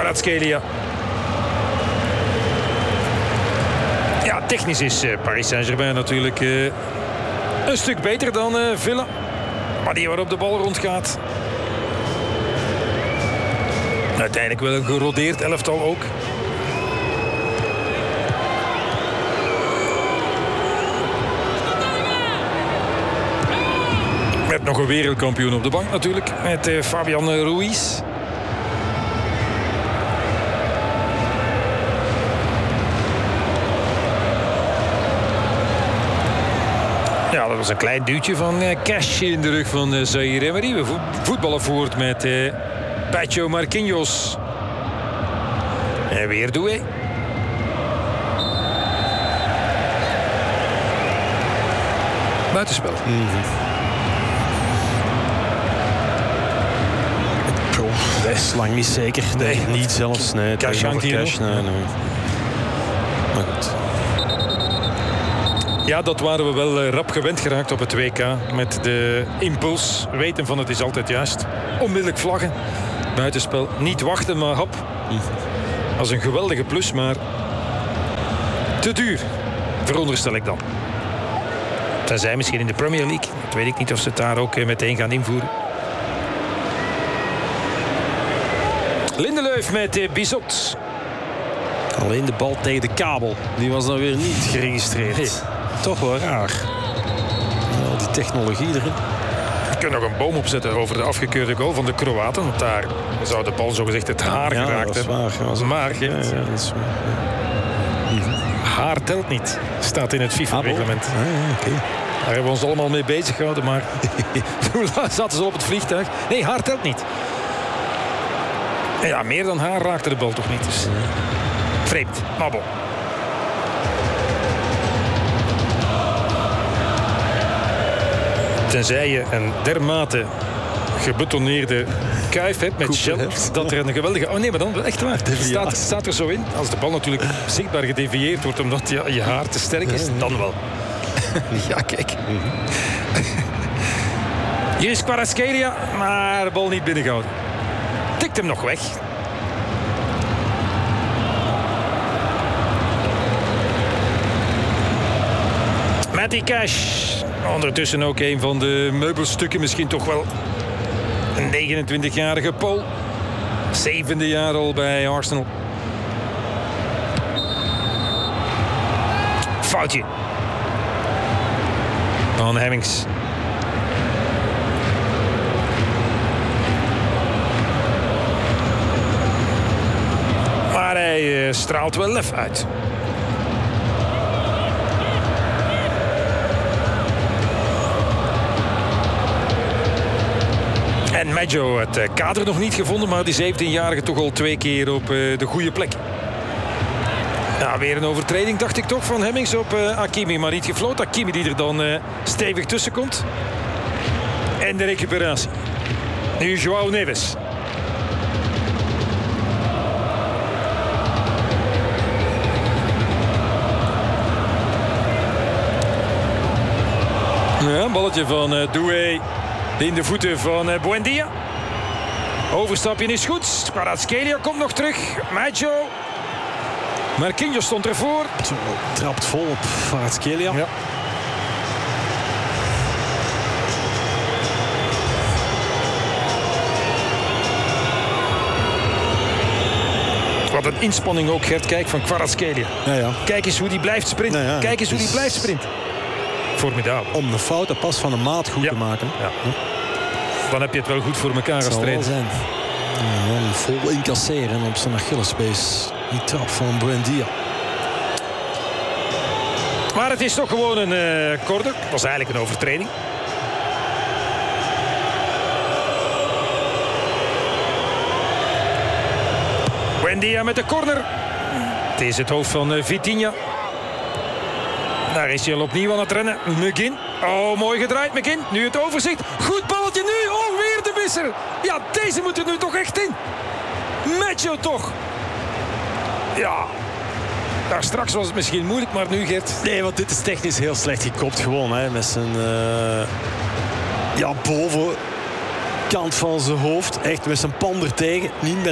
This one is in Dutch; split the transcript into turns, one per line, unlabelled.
Kvaratskhelia. Ja, technisch is Paris Saint-Germain natuurlijk een stuk beter dan Villa. Maar die waarop de bal rondgaat. Uiteindelijk wel een gerodeerd elftal ook. Met nog een wereldkampioen op de bank natuurlijk. Met Fabian Ruiz. Ja, dat was een klein duwtje van Cash in de rug van Zaïre Emery. We voetballen voort met Pacho Marquinhos. En weer Doué. Buitenspel.
Dat is lang niet zeker. Nee, niet zelfs. Nee,
Cash hangt hier nog.
Nee. Maar goed.
Ja, dat waren we wel rap gewend geraakt op het WK. Met de impuls. Weten van het is altijd juist. Onmiddellijk vlaggen. Buitenspel. Niet wachten, maar hap. Dat is een geweldige plus, maar te duur. Veronderstel ik dan. Tenzij misschien in de Premier League. Dat weet ik niet of ze het daar ook meteen gaan invoeren. Lindelöf met Bizot.
Alleen de bal tegen de kabel. Die was dan weer niet geregistreerd.
Nee.
Toch wel raar. Ja, die technologie erin.
Je kunt nog een boom opzetten over de afgekeurde goal van de Kroaten. Want daar zou de bal zogezegd het haar geraakt hebben. Maar haar telt niet. Staat in het FIFA-reglement.
Okay.
Daar hebben we ons allemaal mee bezig gehouden. Maar toen zaten ze op het vliegtuig. Nee, haar telt niet. Ja, meer dan haar raakte de bal toch niet. Dus vreemd. Maar bon. Tenzij je een dermate gebetonneerde kuif hebt met shell, dat er een geweldige... Oh nee, maar dan echt waar. Het staat er zo in. Als de bal natuurlijk zichtbaar gedevieerd wordt omdat je haar te sterk is, dan wel. Ja, kijk. Hier is Kvaratskhelia, maar de bal niet binnengehouden. Tikt hem nog weg. Matty Cash. Ondertussen ook een van de meubelstukken. Misschien toch wel een 29-jarige Pool. 7e jaar al bij Arsenal. Foutje. Van Hemmings. Maar hij straalt wel lef uit. En Maggio het kader nog niet gevonden, maar die 17-jarige toch al 2 keer op de goede plek. Ja, weer een overtreding, dacht ik toch, van Hemmings op Hakimi, maar niet gefloten. Hakimi die er dan stevig tussen komt. En de recuperatie. Nu João Neves. Ja, een balletje van Doué in de voeten van Buendia. Overstapje is goed. Kvaratskhelia komt nog terug. Maggio. Marquinhos stond ervoor.
Trapt vol op Kvaratskhelia.
Ja. Wat een inspanning ook, Gert. Kijk, van Kvaratskhelia.
Ja.
Kijk eens hoe die blijft sprinten.
Ja.
Kijk eens hoe die blijft sprinten. Formidabel.
Om de foute pas van de maat goed te maken.
Ja. Dan heb je het wel goed voor elkaar als trainer.
Zijn. Ja, vol incasseren op zijn Achillespees. Die trap van Buendia.
Maar het is toch gewoon een corner. Het was eigenlijk een overtreding. Buendia met de corner. Het is het hoofd van Vitinha. Daar is hij al opnieuw aan het rennen. McGinn. Oh, mooi gedraaid McGinn. Nu het overzicht. Goed balletje nu. Oh, weer de misser. Ja, deze moet er nu toch echt in. Maggio toch. Ja. Daar straks was het misschien moeilijk, maar nu, Gert.
Nee, want dit is technisch heel slecht gekopt gewoon. Hè, met zijn bovenkant van zijn hoofd. Echt met zijn pan er tegen. Niet met